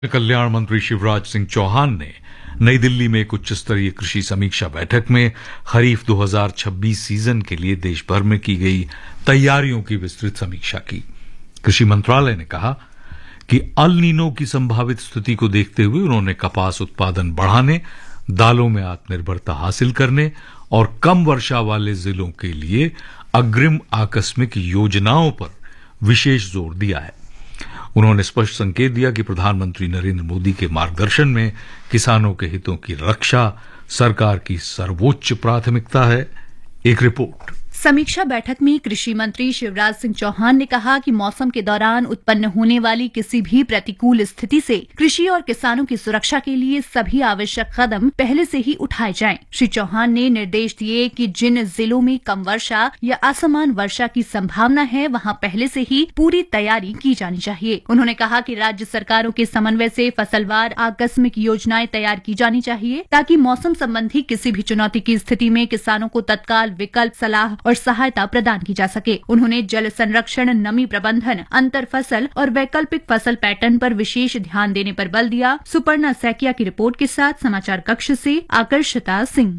कल्याण मंत्री शिवराज सिंह चौहान ने नई दिल्ली में एक उच्च स्तरीय कृषि समीक्षा बैठक में खरीफ 2026 सीजन के लिए देश भर में की गई तैयारियों की विस्तृत समीक्षा की। कृषि मंत्रालय ने कहा कि अल नीनो की संभावित स्थिति को देखते हुए उन्होंने कपास उत्पादन बढ़ाने, दालों में आत्मनिर्भरता हासिल करने और कम वर्षा वाले जिलों के लिए अग्रिम आकस्मिक योजनाओं पर विशेष जोर दिया है। उन्होंने स्पष्ट संकेत दिया कि प्रधानमंत्री नरेंद्र मोदी के मार्गदर्शन में किसानों के हितों की रक्षा सरकार की सर्वोच्च प्राथमिकता है। एक रिपोर्ट। समीक्षा बैठक में कृषि मंत्री शिवराज सिंह चौहान ने कहा कि मौसम के दौरान उत्पन्न होने वाली किसी भी प्रतिकूल स्थिति से कृषि और किसानों की सुरक्षा के लिए सभी आवश्यक कदम पहले से ही उठाए जाएं। श्री चौहान ने निर्देश दिए कि जिन जिलों में कम वर्षा या असमान वर्षा की संभावना है, वहां पहले से ही पूरी तैयारी की जानी चाहिए। उन्होंने कहा कि राज्य सरकारों के समन्वय से फसलवार आकस्मिक योजनाएं तैयार की जानी चाहिए, ताकि मौसम संबंधी किसी भी चुनौती की स्थिति में किसानों को तत्काल विकल्प, सलाह और सहायता प्रदान की जा सके। उन्होंने जल संरक्षण, नमी प्रबंधन, अंतर फसल और वैकल्पिक फसल पैटर्न पर विशेष ध्यान देने पर बल दिया। सुपर्णा सैकिया की रिपोर्ट के साथ समाचार कक्ष से आकर्षिता सिंह।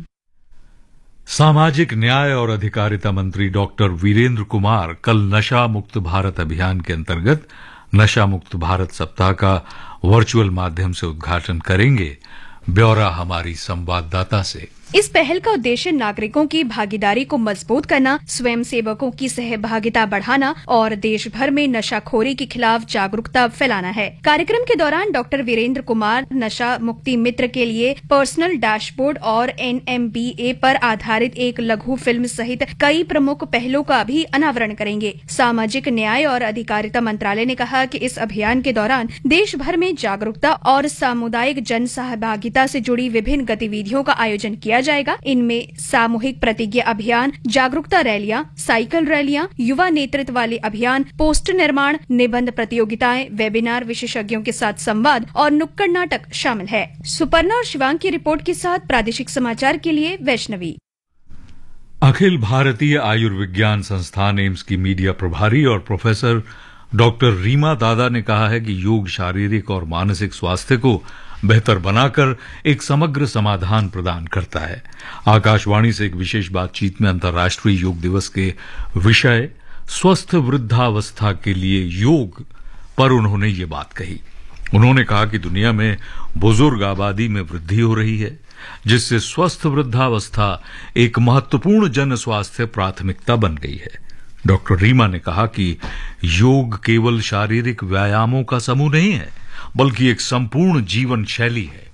सामाजिक न्याय और अधिकारिता मंत्री डॉक्टर वीरेंद्र कुमार कल नशा मुक्त भारत अभियान के अंतर्गत नशा मुक्त भारत सप्ताह का वर्चुअल माध्यम से उद्घाटन करेंगे। ब्यौरा हमारी संवाददाता से। इस पहल का उद्देश्य नागरिकों की भागीदारी को मजबूत करना, स्वयंसेवकों की सहभागिता बढ़ाना और देश भर में नशाखोरी के खिलाफ जागरूकता फैलाना है। कार्यक्रम के दौरान डॉक्टर वीरेंद्र कुमार नशा मुक्ति मित्र के लिए पर्सनल डैशबोर्ड और NMBA पर आधारित एक लघु फिल्म सहित कई प्रमुख पहलों का भी अनावरण करेंगे। सामाजिक न्याय और अधिकारिता मंत्रालय ने कहा कि इस अभियान के दौरान देश भर में जागरूकता और सामुदायिक जन सहभागिता से जुड़ी विभिन्न गतिविधियों का आयोजन किया जाएगा। इनमें सामूहिक प्रतिज्ञा अभियान, जागरूकता रैलियां, साइकिल रैलियां, युवा नेतृत्व वाले अभियान, पोस्टर निर्माण, निबंध प्रतियोगिताएं, वेबिनार, विशेषज्ञों के साथ संवाद और नुक्कड़ नाटक शामिल है। सुपर्णा और शिवांग की रिपोर्ट के साथ प्रादेशिक समाचार के लिए वैष्णवी। अखिल भारतीय आयुर्विज्ञान संस्थान एम्स की मीडिया प्रभारी और प्रोफेसर डॉक्टर रीमा दादा ने कहा है कि योग शारीरिक और मानसिक स्वास्थ्य को बेहतर बनाकर एक समग्र समाधान प्रदान करता है। आकाशवाणी से एक विशेष बातचीत में अंतर्राष्ट्रीय योग दिवस के विषय स्वस्थ वृद्धावस्था के लिए योग पर उन्होंने ये बात कही। उन्होंने कहा कि दुनिया में बुजुर्ग आबादी में वृद्धि हो रही है, जिससे स्वस्थ वृद्धावस्था एक महत्वपूर्ण जन स्वास्थ्य प्राथमिकता बन गई है। डॉक्टर रीमा ने कहा कि योग केवल शारीरिक व्यायामों का समूह नहीं है, बल्कि एक संपूर्ण जीवन शैली है।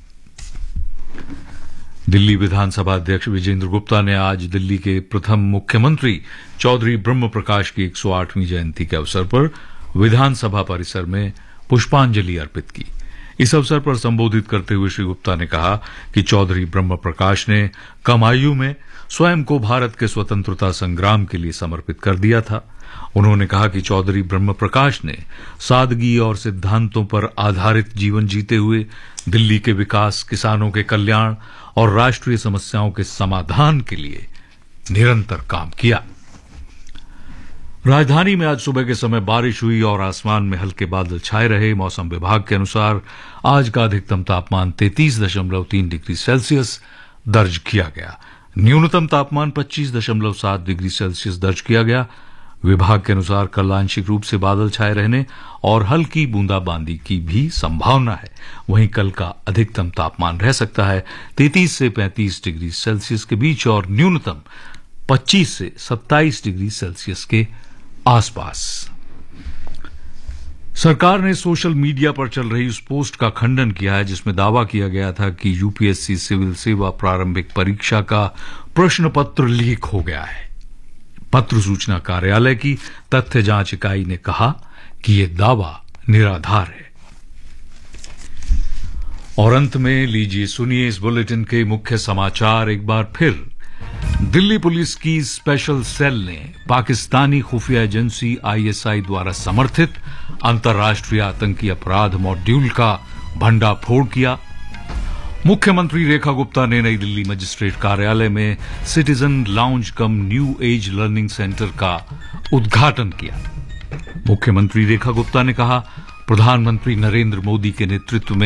दिल्ली विधानसभा अध्यक्ष विजेंद्र गुप्ता ने आज दिल्ली के प्रथम मुख्यमंत्री चौधरी ब्रह्म प्रकाश की 108वीं जयंती के अवसर पर विधानसभा परिसर में पुष्पांजलि अर्पित की। इस अवसर पर संबोधित करते हुए श्री गुप्ता ने कहा कि चौधरी ब्रह्म प्रकाश ने कम आयु में स्वयं को भारत के स्वतंत्रता संग्राम के लिए समर्पित कर दिया था। उन्होंने कहा कि चौधरी ब्रह्म प्रकाश ने सादगी और सिद्धांतों पर आधारित जीवन जीते हुए दिल्ली के विकास, किसानों के कल्याण और राष्ट्रीय समस्याओं के समाधान के लिए निरंतर काम किया। राजधानी में आज सुबह के समय बारिश हुई और आसमान में हल्के बादल छाए रहे। मौसम विभाग के अनुसार आज का अधिकतम तापमान 33.3 डिग्री सेल्सियस दर्ज किया गया। न्यूनतम तापमान 25.7 डिग्री सेल्सियस दर्ज किया गया। विभाग के अनुसार कल आंशिक रूप से बादल छाए रहने और हल्की बूंदाबांदी की भी संभावना है। वहीं कल का अधिकतम तापमान रह सकता है 33 से 35 डिग्री सेल्सियस के बीच और न्यूनतम 25 से 27 डिग्री सेल्सियस के आसपास। सरकार ने सोशल मीडिया पर चल रही उस पोस्ट का खंडन किया है जिसमें दावा किया गया था कि यूपीएससी सिविल सेवा प्रारंभिक परीक्षा का प्रश्न पत्र लीक हो गया है। पत्र सूचना कार्यालय की तथ्य जांच इकाई ने कहा कि यह दावा निराधार है। और अंत में लीजिए सुनिए इस बुलेटिन के मुख्य समाचार एक बार फिर। दिल्ली पुलिस की स्पेशल सेल ने पाकिस्तानी खुफिया एजेंसी ISI द्वारा समर्थित अंतर्राष्ट्रीय आतंकी अपराध मॉड्यूल का भंडाफोड़ किया। मुख्यमंत्री रेखा गुप्ता ने नई दिल्ली मजिस्ट्रेट कार्यालय में सिटीजन लाउंज कम न्यू एज लर्निंग सेंटर का उद्घाटन किया। मुख्यमंत्री रेखा गुप्ता ने कहा, प्रधानमंत्री नरेंद्र मोदी के नेतृत्व में